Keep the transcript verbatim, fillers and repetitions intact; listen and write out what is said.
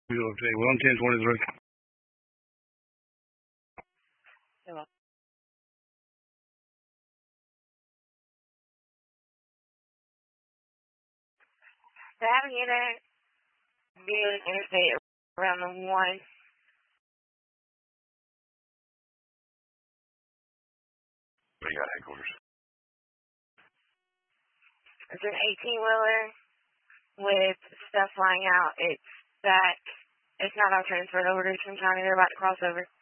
one ten twenty-three. Hello. Having it at Buick Interstate around the one. We got headquarters. It's an eighteen-wheeler with stuff flying out. It's back. It's not all transferred over to King County. They're about to cross over.